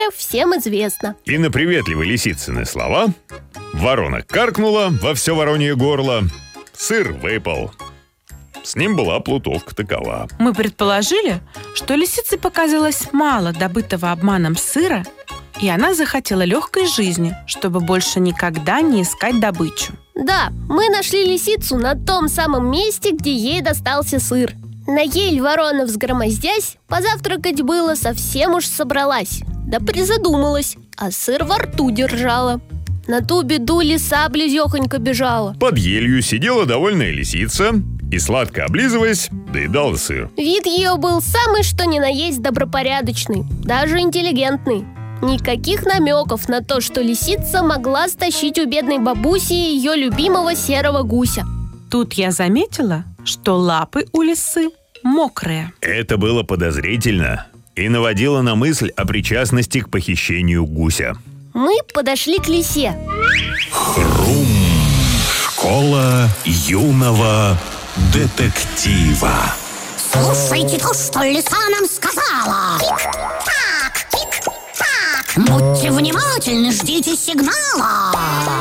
всем известно. И на приветливые лисицыны слова ворона каркнула во все воронье горло, сыр выпал. С ним была плутовка такова. Мы предположили, что лисице показалось мало добытого обманом сыра, и она захотела легкой жизни, чтобы больше никогда не искать добычу. Да, мы нашли лисицу на том самом месте, где ей достался сыр. На ель ворона, взгромоздясь, позавтракать было совсем уж собралась. Да призадумалась, а сыр во рту держала. На ту беду лиса близехонько бежала. Под елью сидела довольная лисица и, сладко облизываясь, доедала сыр. Вид ее был самый что ни на есть добропорядочный, даже интеллигентный. Никаких намеков на то, что лисица могла стащить у бедной бабуси ее любимого серого гуся. Тут я заметила, что лапы у лисы мокрые. Это было подозрительно и наводило на мысль о причастности к похищению гуся. Мы подошли к лисе. Хрум. Школа юного детектива. Слушайте-ка, что лиса нам сказала. Пик-так, пик-так. Будьте внимательны, ждите сигнала.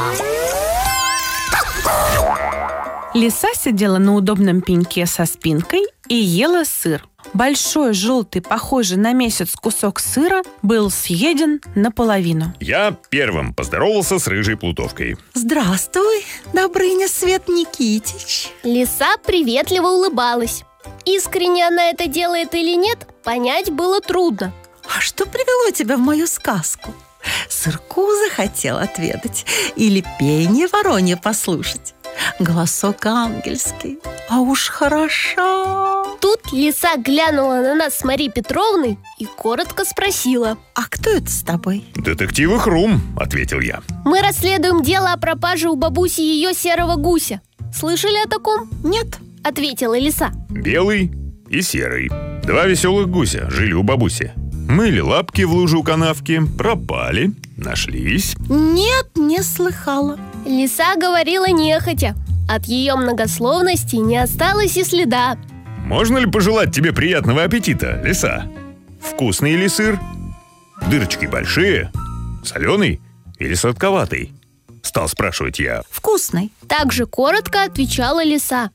Лиса сидела на удобном пеньке со спинкой и ела сыр. Большой, желтый, похожий на месяц кусок сыра был съеден наполовину. Я первым поздоровался с рыжей плутовкой. Здравствуй, Добрыня Свет Никитич. Лиса приветливо улыбалась. Искренне она это делает или нет, понять было трудно. А что привело тебя в мою сказку? Сырку захотел отведать или пение воронье послушать? Голосок ангельский, а уж хороша. Тут лиса глянула на нас с Марией Петровной и коротко спросила: а кто это с тобой? «Детективы Хрум», — ответил я. Мы расследуем дело о пропаже у бабуси ее серого гуся. Слышали о таком? Нет, ответила лиса. Белый и серый. Два веселых гуся жили у бабуси. Мыли лапки в луже у канавки, пропали, нашлись. Нет, не слыхала. Лиса говорила нехотя. От ее многословности не осталось и следа. Можно ли пожелать тебе приятного аппетита, лиса? Вкусный ли сыр? Дырочки большие? Соленый или сладковатый? Стал спрашивать я. Вкусный. Так же коротко отвечала лиса.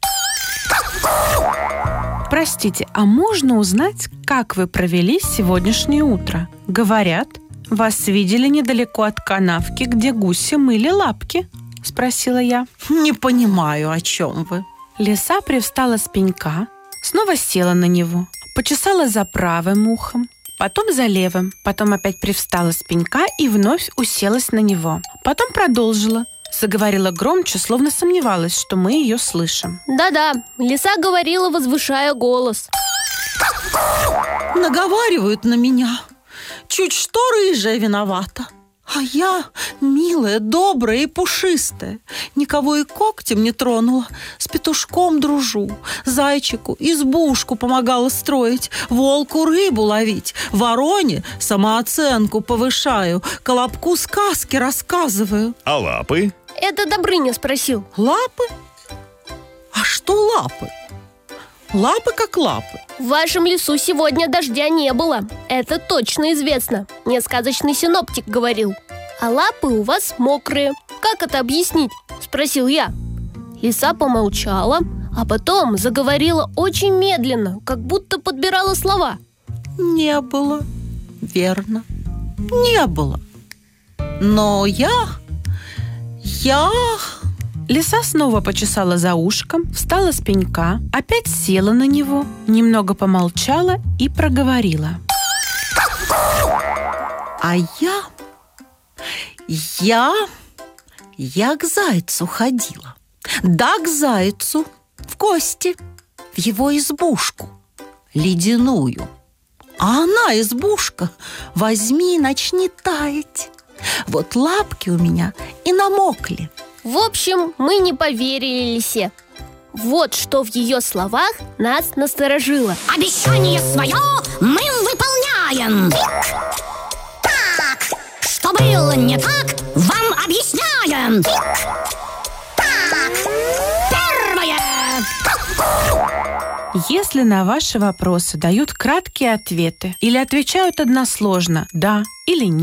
Простите, а можно узнать, как вы провели сегодняшнее утро? Говорят, вас видели недалеко от канавки, где гуси мыли лапки, спросила я. Не понимаю, о чем вы. Лиса привстала с пенька, снова села на него, почесала за правым ухом, потом за левым, потом опять привстала с пенька и вновь уселась на него. Потом продолжила. Заговорила громче, словно сомневалась, что мы ее слышим. Да-да, лиса говорила, возвышая голос. Наговаривают на меня. Чуть что рыжая виновата. А я милая, добрая и пушистая. Никого и когтем не тронула. С петушком дружу. Зайчику избушку помогала строить. Волку рыбу ловить. Вороне самооценку повышаю. Колобку сказки рассказываю. А лапы? Это Добрыня спросил. Лапы? А что лапы? Лапы как лапы. В вашем лесу сегодня дождя не было. Это точно известно. Мне сказочный синоптик говорил. А лапы у вас мокрые. Как это объяснить? Спросил я. Лиса помолчала, а потом заговорила очень медленно, как будто подбирала слова. Не было. Верно. Не было. Но я... Лиса снова почесала за ушком, встала с пенька, опять села на него, немного помолчала и проговорила. А я к зайцу ходила. Да, к зайцу, в гости, в его избушку ледяную. А она, избушка, возьми и начни таять. Вот лапки у меня и намокли. В общем, мы не поверили лисе. Вот что в ее словах нас насторожило. Обещание свое мы выполняем. Так, что было не так, вам объясняем. Так, 1. Если на ваши вопросы дают краткие ответы или отвечают односложно «да» или «нет»,